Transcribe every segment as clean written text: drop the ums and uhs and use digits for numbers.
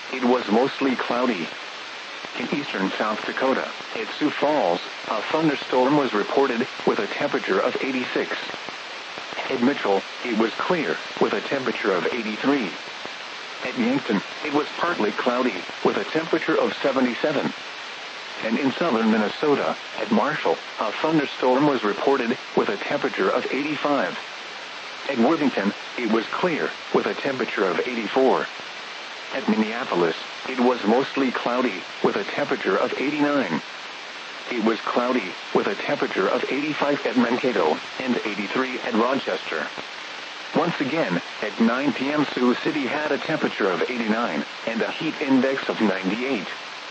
it was mostly cloudy. In eastern South Dakota, at Sioux Falls, a thunderstorm was reported with a temperature of 86. At Mitchell, it was clear, with a temperature of 83. At Yankton, it was partly cloudy, with a temperature of 77. And in southern Minnesota, at Marshall, a thunderstorm was reported with a temperature of 85. At Worthington, it was clear, with a temperature of 84. At Minneapolis, it was mostly cloudy, with a temperature of 89. It was cloudy, with a temperature of 85 at Mankato, and 83 at Rochester. Once again, at 9 p.m. Sioux City had a temperature of 89, and a heat index of 98.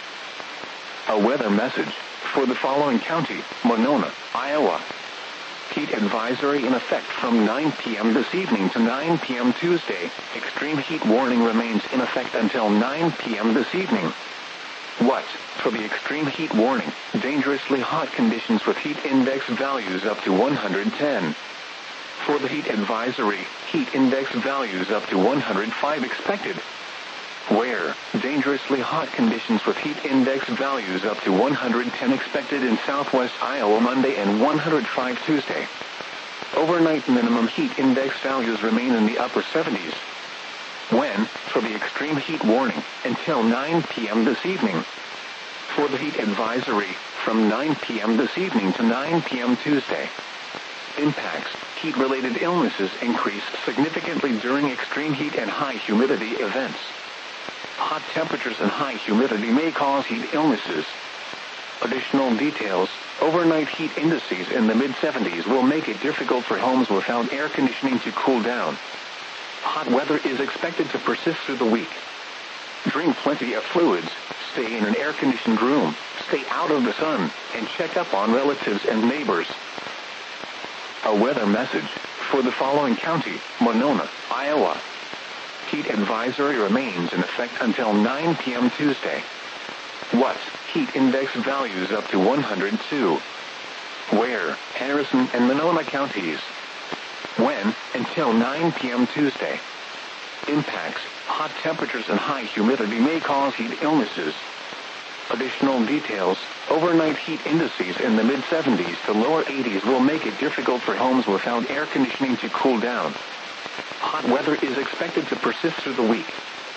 A weather message for the following county: Monona, Iowa. Heat advisory in effect from 9 p.m. this evening to 9 p.m. Tuesday. Extreme heat warning remains in effect until 9 p.m. this evening. What? For the extreme heat warning, dangerously hot conditions with heat index values up to 110. For the heat advisory, heat index values up to 105 expected. Where? Dangerously hot conditions with heat index values up to 110 expected in southwest Iowa Monday and 105 Tuesday. Overnight minimum heat index values remain in the upper 70s. When? For the extreme heat warning, until 9 p.m. this evening. For the heat advisory, from 9 p.m. this evening to 9 p.m. Tuesday. Impacts: heat-related illnesses increase significantly during extreme heat and high humidity events. Hot temperatures and high humidity may cause heat illnesses. Additional details: overnight heat indices in the mid-70s will make it difficult for homes without air conditioning to cool down. Hot weather is expected to persist through the week. Drink plenty of fluids, stay in an air-conditioned room, stay out of the sun, and check up on relatives and neighbors. A weather message for the following county: Monona, Iowa. Heat advisory remains in effect until 9 p.m. Tuesday. What? Heat index values up to 102. Where? Harrison and Monona counties. When? Until 9 p.m. Tuesday. Impacts: hot temperatures and high humidity may cause heat illnesses. Additional details: overnight heat indices in the mid-70s to lower 80s will make it difficult for homes without air conditioning to cool down. Hot weather is expected to persist through the week.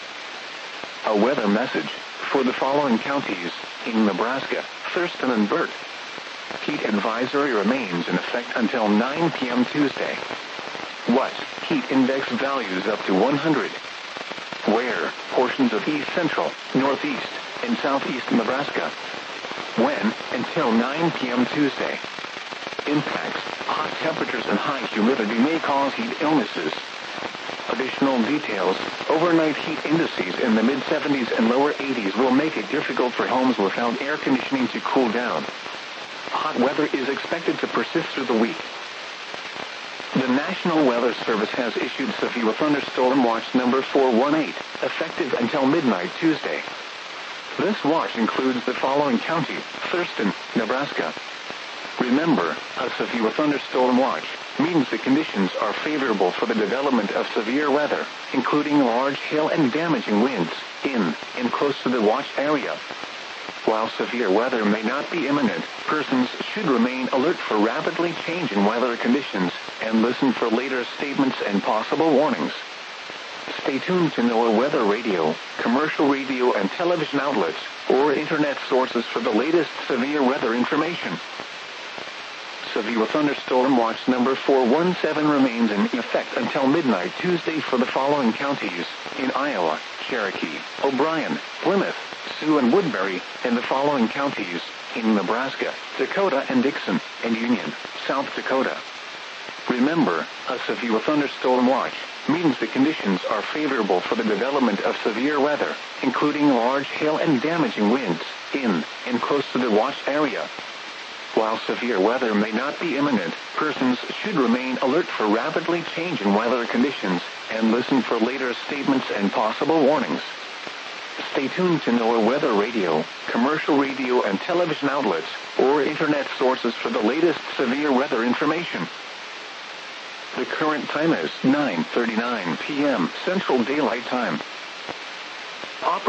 A weather message for the following counties in Nebraska: Thurston and Burt. Heat advisory remains in effect until 9 p.m. Tuesday. What? Heat index values up to 100. Where? Portions of east central, northeast, and southeast Nebraska. When? Until 9 p.m. Tuesday. Impacts: hot temperatures and high humidity may cause heat illnesses. Additional details: overnight heat indices in the mid-70s and lower 80s will make it difficult for homes without air conditioning to cool down. Hot weather is expected to persist through the week. The National Weather Service has issued severe thunderstorm watch number 418, effective until midnight Tuesday. This watch includes the following county: Thurston, Nebraska. Remember, a severe thunderstorm watch means the conditions are favorable for the development of severe weather, including large hail and damaging winds, in and close to the watch area. While severe weather may not be imminent, persons should remain alert for rapidly changing weather conditions and listen for later statements and possible warnings. Stay tuned to NOAA Weather Radio, commercial radio and television outlets, or internet sources for the latest severe weather information. Severe thunderstorm watch number 417 remains in effect until midnight Tuesday for the following counties in Iowa: Cherokee, O'Brien, Plymouth, Sioux and Woodbury, and the following counties in Nebraska: Dakota and Dixon, and Union, South Dakota. Remember, a severe thunderstorm watch means the conditions are favorable for the development of severe weather, including large hail and damaging winds, in and close to the watch area. While severe weather may not be imminent, persons should remain alert for rapidly changing weather conditions and listen for later statements and possible warnings. Stay tuned to NOAA Weather Radio, commercial radio and television outlets, or internet sources for the latest severe weather information. The current time is 9:39 p.m. Central Daylight Time.